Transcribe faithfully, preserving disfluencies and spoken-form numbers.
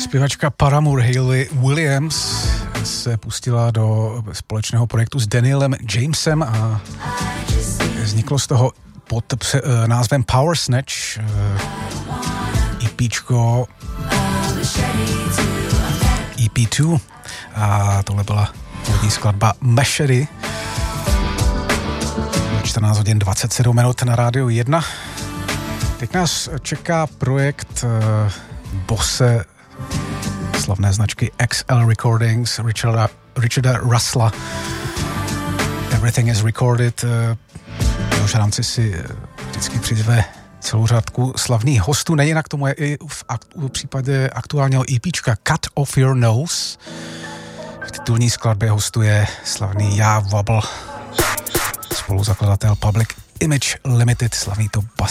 Zpěvačka Paramore Hayley Williams se pustila do společného projektu s Danielem Jamesem a vzniklo z toho pod názvem Power Snatch EPčko E P dva a tohle byla původní skladba Machete. čtrnáct hodin dvacet sedm minut na rádiu jedna. Teď nás čeká projekt bose slavné značky X L Recordings Richarda, Richarda Russella. Everything is Recorded. V jehož rámci si vždycky přizve celou řádku slavných hostů. Nejinak tomu je i v, aktu, v případě aktuálního EPčka Cut Off Your Nose. V titulní skladbě hostuje slavný Já Wobble, spoluzakladatel Public Image Limited, slavný to bas